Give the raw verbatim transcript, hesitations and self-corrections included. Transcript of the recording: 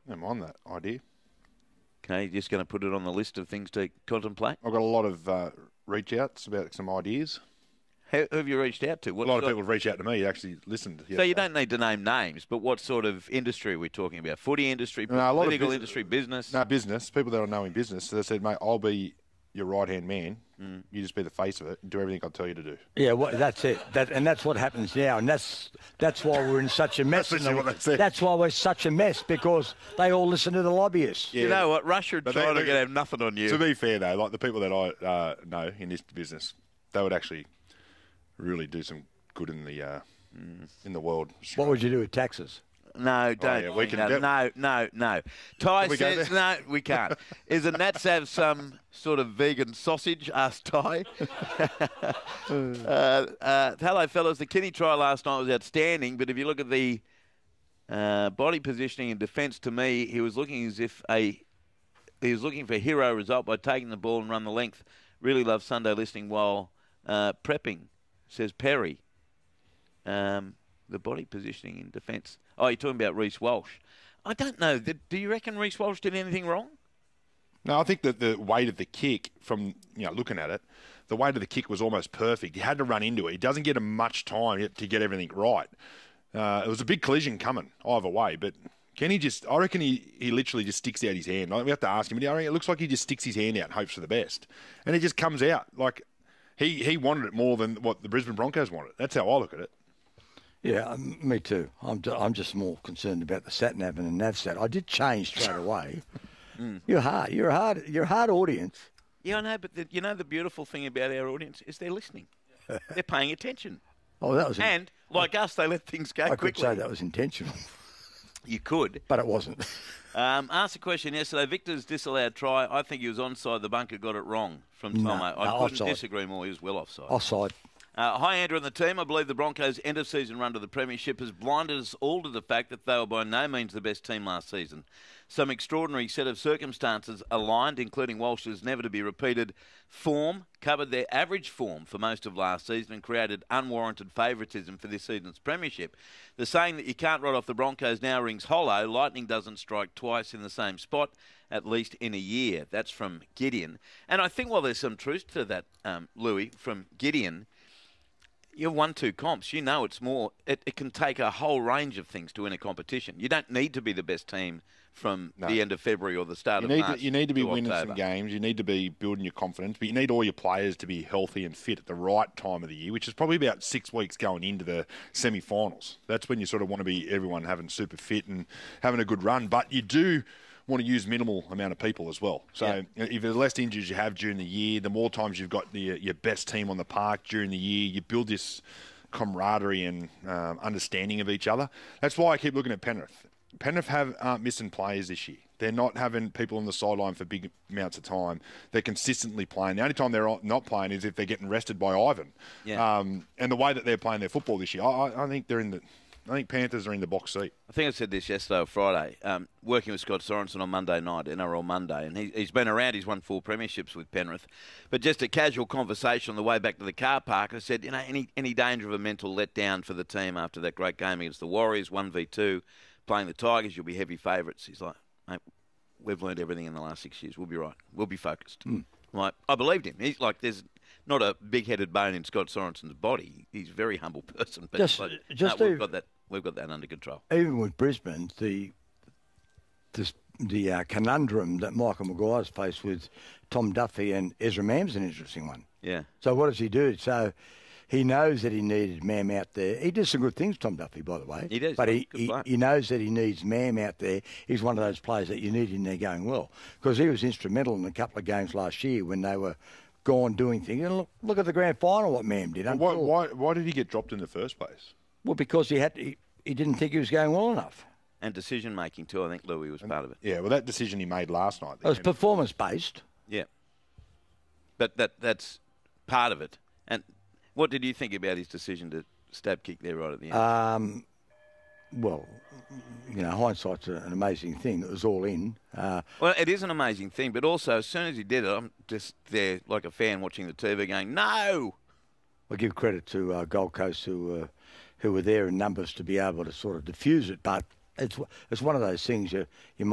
I'm on that idea. Okay, just going to put it on the list of things to contemplate. I've got a lot of uh, reach outs about some ideas. Who, who have you reached out to? What a lot sort... of people have reached out to me, actually listened. So you don't need to name names, but what sort of industry are we talking about? Footy industry, no, political business, industry, business? No, business. People that I know in business. So they said, mate, I'll be your right-hand man. Mm. You just be the face of it and do everything I'll tell you to do. Yeah, well, that's it. That, and that's what happens now. And that's that's why we're in such a mess. That's, what they said. That's why we're such a mess, because they all listen to the lobbyists. Yeah. You know what? Russia and China are going to have nothing on you. To be fair, though, like the people that I uh, know in this business, they would actually really do some good in the uh, mm. in the world. What would you do with taxes? No, don't. Oh, yeah, we can no, do- no, no, no. Ty we go says, no, we can't. Is the Nats have some sort of vegan sausage? Asked Ty. uh, uh, hello, fellas. The Kinney try last night was outstanding, but if you look at the uh, body positioning and defence, to me, he was looking as if a he was looking for a hero result by taking the ball and run the length. Really love Sunday listening while uh, prepping, says Perry. Um, the body positioning in defence. Oh, you're talking about Reece Walsh. I don't know. Do you reckon Reece Walsh did anything wrong? No, I think that the weight of the kick, from you know looking at it, the weight of the kick was almost perfect. He had to run into it. He doesn't get him much time to get everything right. Uh, it was a big collision coming either way, but Kenny just, I reckon he, he literally just sticks out his hand. Like, we have to ask him, but I reckon it looks like he just sticks his hand out and hopes for the best. And it just comes out. Like, he, he wanted it more than what the Brisbane Broncos wanted. That's how I look at it. Yeah, um, me too. I'm I'm just more concerned about the sat nav and the nav sat. I did change straight away. mm. You're hard. You're a hard. You're a hard audience. Yeah, I know, but the, you know the beautiful thing about our audience is they're listening. They're paying attention. Oh, that was. And like us, they let things go I quickly. I could say that was intentional. You could, but it wasn't. Um, asked a question yesterday. Victor's disallowed try. I think he was onside. The bunker got it wrong from Tomo. No, I no, couldn't offside. disagree more. He was well offside. Offside. Uh, hi, Andrew and the team. I believe the Broncos' end-of-season run to the Premiership has blinded us all to the fact that they were by no means the best team last season. Some extraordinary set of circumstances aligned, including Walsh's never-to-be-repeated form, covered their average form for most of last season and created unwarranted favouritism for this season's Premiership. The saying that you can't write off the Broncos now rings hollow. Lightning doesn't strike twice in the same spot, at least in a year. That's from Gideon. And I think while there's some truth to that, um, Louis, from Gideon, you've won two comps. You know it's more. It, it can take a whole range of things to win a competition. You don't need to be the best team from no. the end of February or the start you of need March. To, you need to be to winning October. some games. You need to be building your confidence. But you need all your players to be healthy and fit at the right time of the year, which is probably about six weeks going into the semi-finals. That's when you sort of want to be everyone having super fit and having a good run. But you do want to use minimal amount of people as well. So yeah. if the less injuries you have during the year, the more times you've got the, your best team on the park during the year, you build this camaraderie and um, understanding of each other. That's why I keep looking at Penrith. Penrith have aren't missing players this year. They're not having people on the sideline for big amounts of time. They're consistently playing. The only time they're not playing is if they're getting rested by Ivan. Yeah. Um, and the way that they're playing their football this year, I, I think they're in the. I think Panthers are in the box seat. I think I said this yesterday or Friday, um, working with Scott Sorensen on Monday night, N R L Monday, and he, he's been around, he's won four premierships with Penrith. But just a casual conversation on the way back to the car park, I said, you know, any any danger of a mental letdown for the team after that great game against the Warriors, one v two, playing the Tigers, you'll be heavy favourites. He's like, mate, we've learned everything in the last six years. We'll be right. We'll be focused. Mm. Like, I believed him. He's like, there's not a big-headed bone in Scott Sorensen's body. He's a very humble person. But just, like, just no, to, we've got that. We've got that under control. Even with Brisbane, the the, the uh, conundrum that Michael Maguire's faced with Tom Duffy and Ezra Mam's an interesting one. Yeah. So what does he do? So he knows that he needed Mam out there. He did some good things, Tom Duffy, by the way. He does. But he, he, he knows that he needs Mam out there. He's one of those players that you need in there going well. Because he was instrumental in a couple of games last year when they were gone doing things. And look, look at the grand final, what Mam did. Why, why, why did he get dropped in the first place? Well, because he had he, he didn't think he was going well enough. And decision-making too, I think Louis was and, part of it. Yeah, well, that decision he made last night. It was performance-based. Yeah. But that that's part of it. And what did you think about his decision to stab kick there right at the end? Um, well, you know, hindsight's an amazing thing. It was all in. Uh, well, it is an amazing thing, but also as soon as he did it, I'm just there like a fan watching the T V going, no! I give credit to uh, Gold Coast who uh, who were there in numbers to be able to sort of diffuse it, but it's it's one of those things you you